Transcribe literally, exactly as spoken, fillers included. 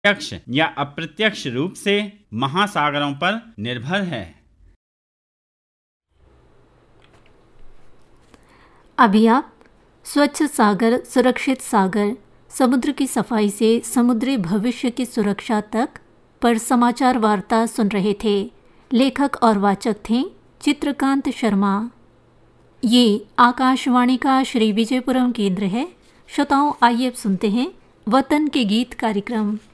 प्रत्यक्ष या अप्रत्यक्ष रूप से महासागरों पर निर्भर है। अभी आप स्वच्छ सागर सुरक्षित सागर, समुद्र की सफाई से समुद्री भविष्य की सुरक्षा तक पर समाचार वार्ता सुन रहे थे। लेखक और वाचक थे चित्रकांत शर्मा। ये आकाशवाणी का श्री विजयपुरम केंद्र है। श्रोताओं, आइए अब सुनते हैं वतन के गीत कार्यक्रम।